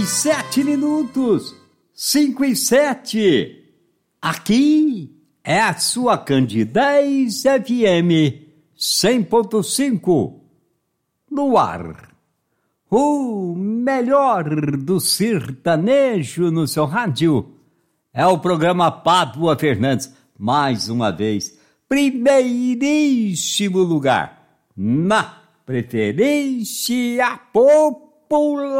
7 minutos, 5:07. Aqui é a sua Candidez FM 100.5. No ar, o melhor do sertanejo no seu rádio. É o programa Pádua Fernandes, mais uma vez, primeiríssimo lugar, na preferência popular.